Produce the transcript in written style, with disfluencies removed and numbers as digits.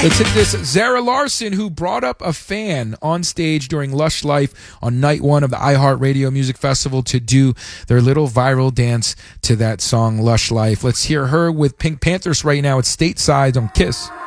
Let's hit this. Zara Larson, who brought up a fan on stage during Lush Life on night one of the iHeartRadio Music Festival to do their little viral dance to that song, Lush Life. Let's hear her with Pink Panthers right now. It's Stateside on KISS.